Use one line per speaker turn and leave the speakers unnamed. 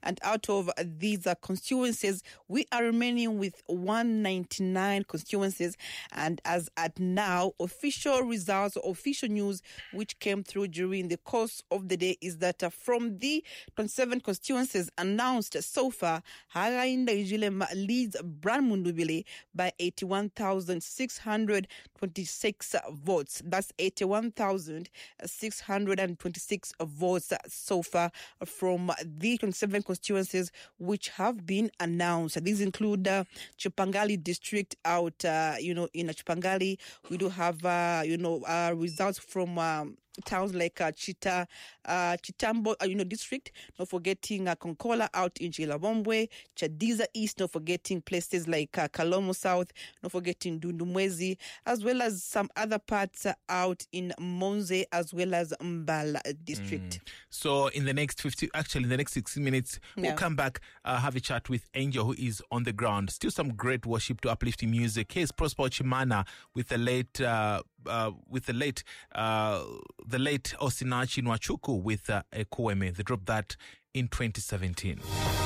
And out of these constituencies, we are remaining with 199 constituencies. And as at now, official results, official news which came through during the course of the day is that from the 27 constituencies announced so far, Hakainde Hichilema leads Brian Mundubile by 81,626 votes. That's 81,626 votes so far from the 27 constituencies which have been announced. These include Chipangali district out, in Chipangali. We do have, results from towns like Chitambo, district, not forgetting Konkola out in Chilabombwe, Chadiza East, not forgetting places like Kalomo South, not forgetting Dundumwezi, as well as some other parts out in Monze, as well as Mbala district.
So in the next 60 minutes, we'll come back, have a chat with Angel, who is on the ground. Still some great worship to uplifting music. Here's Prosper Chimana with the late Osinachi Nwachuku with Ekuweme. They dropped that in 2017.